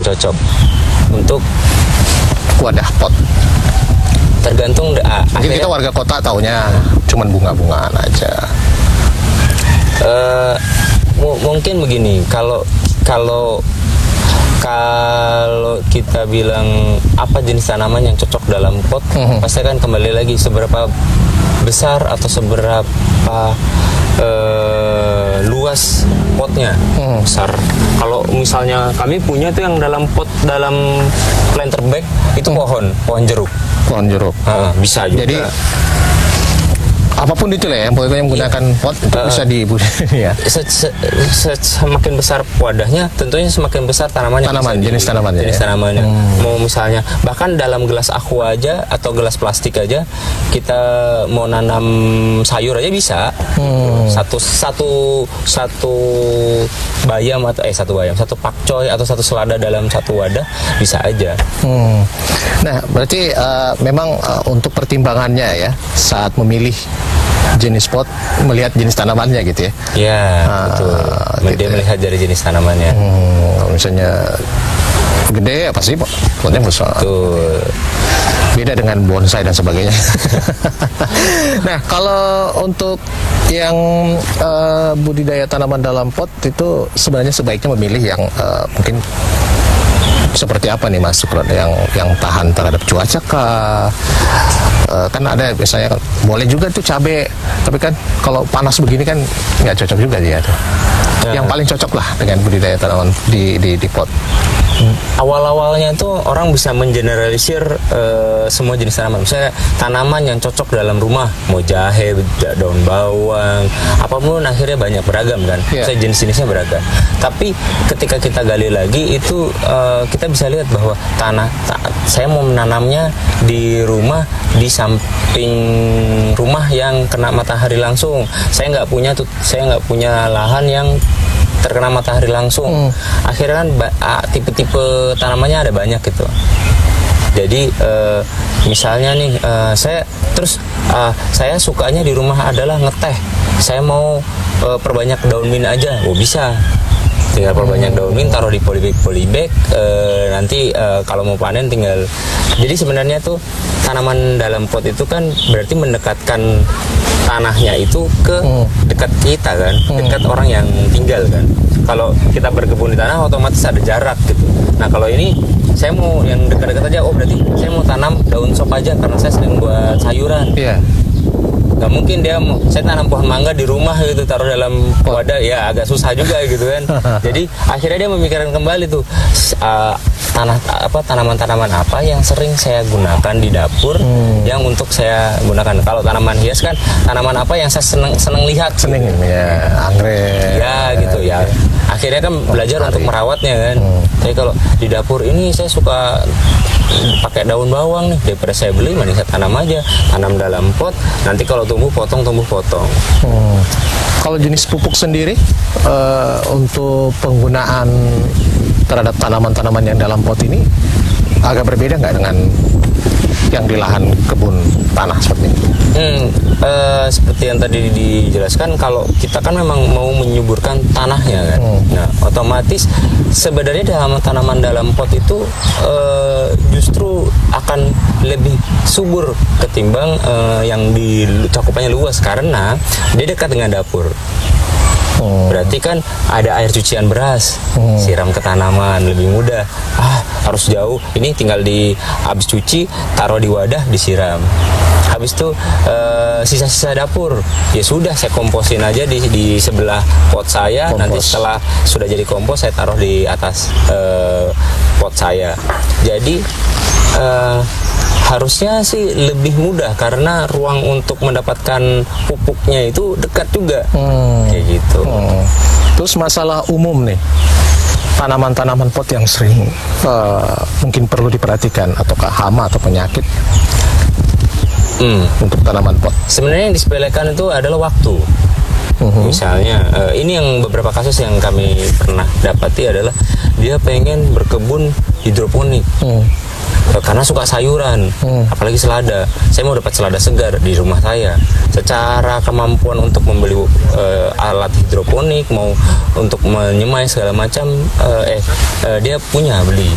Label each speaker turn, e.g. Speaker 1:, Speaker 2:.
Speaker 1: cocok untuk
Speaker 2: wadah pot.
Speaker 1: tergantung
Speaker 2: Mungkin kita warga kota taunya cuman bunga-bungaan aja.
Speaker 1: Mungkin begini, kalau kita bilang apa jenis tanaman yang cocok dalam pot, pasti kan kembali lagi seberapa besar atau seberapa luas potnya. Besar. Kalau misalnya kami punya tuh yang dalam pot, dalam planter bag itu pohon jeruk.
Speaker 2: Pohon jeruk.
Speaker 1: Bisa juga.
Speaker 2: Jadi apapun itu lah ya, pokoknya yang menggunakan pot itu bisa ya.
Speaker 1: Semakin besar wadahnya, tentunya semakin besar tanamannya.
Speaker 2: Jenis tanamannya.
Speaker 1: Mau misalnya bahkan dalam gelas aqua aja atau gelas plastik aja, kita mau nanam sayur aja bisa. Satu bayam atau satu pakcoy atau satu selada dalam satu wadah bisa aja.
Speaker 2: Nah, berarti memang untuk pertimbangannya ya saat memilih jenis pot, melihat jenis tanamannya gitu ya.
Speaker 1: Iya, betul. Dia melihat dari jenis tanamannya.
Speaker 2: Misalnya gede pasti potnya besar.
Speaker 1: Betul.
Speaker 2: Beda dengan bonsai dan sebagainya. Nah, kalau untuk yang budidaya tanaman dalam pot itu sebenarnya sebaiknya memilih yang mungkin seperti apa nih Mas Sukron, yang tahan terhadap cuaca kah? Kan ada misalnya boleh juga tuh cabai, tapi kan kalau panas begini kan nggak cocok juga dia tuh. Yang paling cocok lah dengan budidaya tanaman di pot.
Speaker 1: Awal-awalnya tuh orang bisa mengeneralisir semua jenis tanaman. Misalnya tanaman yang cocok dalam rumah, mau jahe, daun bawang, apapun akhirnya banyak beragam kan. Misalnya jenis-jenisnya beragam. Tapi ketika kita gali lagi itu kita bisa lihat bahwa saya mau menanamnya di rumah, di samping rumah yang kena matahari langsung. Saya nggak punya lahan yang terkena matahari langsung. Akhirnya kan tipe-tipe tanamannya ada banyak gitu. Jadi misalnya nih saya sukanya di rumah adalah ngeteh. Saya mau perbanyak daun mint aja. Bisa. Tinggal perbanyak daun mint, taruh di polybag. Nanti kalau mau panen tinggal. Jadi sebenarnya tuh tanaman dalam pot itu kan berarti mendekatkan tanahnya itu ke dekat kita kan, dekat orang yang tinggal kan. Kalau kita berkebun di tanah otomatis ada jarak gitu. Nah kalau ini saya mau yang dekat-dekat aja, berarti saya mau tanam daun sop aja karena saya sering buat sayuran. Gak mungkin saya tanam pohon mangga di rumah gitu, taruh dalam wadah, ya agak susah juga gitu kan. Jadi akhirnya dia memikirkan kembali tuh tanaman-tanaman apa yang sering saya gunakan di dapur, yang untuk saya gunakan. Kalau tanaman hias kan tanaman apa yang saya seneng lihat,
Speaker 2: anggrek,
Speaker 1: gitu ya. Akhirnya kan belajar untuk merawatnya kan. Tapi kalau di dapur ini saya suka pakai daun bawang nih, daripada saya beli mending saya tanam aja, tanam dalam pot, nanti kalau tumbuh potong.
Speaker 2: Kalau jenis pupuk sendiri untuk penggunaan terhadap tanaman-tanaman yang dalam pot ini agak berbeda nggak dengan yang di lahan kebun tanah seperti ini?
Speaker 1: Seperti yang tadi dijelaskan, kalau kita kan memang mau menyuburkan tanahnya kan. Nah, otomatis sebenarnya tanaman dalam pot itu justru akan lebih subur ketimbang yang cakupannya luas karena dia dekat dengan dapur. Berarti kan ada air cucian beras, siram ke tanaman lebih mudah. Harus jauh, ini tinggal habis cuci, taruh di wadah, disiram. Habis itu sisa-sisa dapur, ya sudah saya komposin aja di sebelah pot saya. Nanti setelah sudah jadi kompos saya taruh di atas pot saya. Jadi harusnya sih lebih mudah karena ruang untuk mendapatkan pupuknya itu dekat juga. Kayak gitu.
Speaker 2: Terus masalah umum nih, tanaman-tanaman pot yang sering mungkin perlu diperhatikan, ataukah hama atau penyakit untuk tanaman pot?
Speaker 1: Sebenarnya yang disepelekan itu adalah waktu. Misalnya ini yang beberapa kasus yang kami pernah dapati adalah dia pengen berkebun hidroponik karena suka sayuran, apalagi selada. Saya mau dapat selada segar di rumah saya. Secara kemampuan untuk membeli alat hidroponik, mau untuk menyemai segala macam, dia beli.